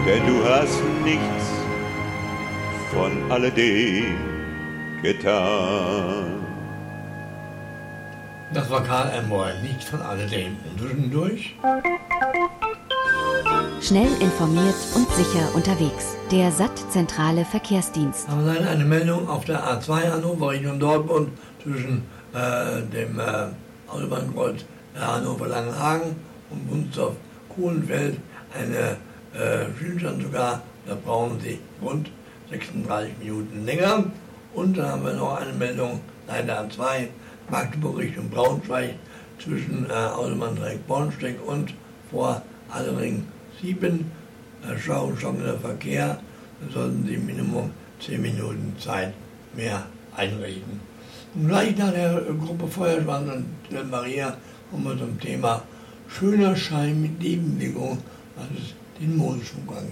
denn du hast nichts von alledem getan. Das war Karl Emroy, nichts von alledem. Und zwischendurch? Schnell informiert und sicher unterwegs. Der SAT-zentrale Verkehrsdienst. Haben wir eine Meldung auf der A2 Hannover Richtung Dortmund zwischen dem Autobahnkreuz Hannover-Langenhagen und Wunsdorf-Kuhlenfeld. Eine Stillstand sogar, da brauchen Sie rund 36 Minuten länger. Und dann haben wir noch eine Meldung, leider A2, Magdeburg Richtung Braunschweig zwischen Autobahndreieck Bornstedt und vor Allering 7, stockender Verkehr, da sollten Sie Minimum 10 Minuten Zeit mehr einrichten. Und gleich nach der Gruppe Feuerschwanz und Till Maria kommen wir zum Thema schöner Schein mit Nebenwirkung, was es den Mondschwung angeht.